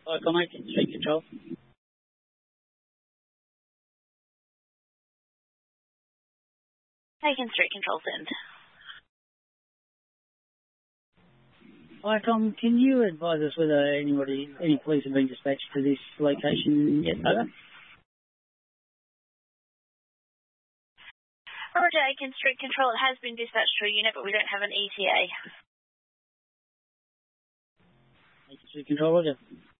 Icon 8 in street control. Taken street control send. Icon, can you advise us whether any police have been dispatched to this location yet? Over? Roger, Aiken street control. It has been dispatched to a unit, but we don't have an ETA. Aiken street control, Roger.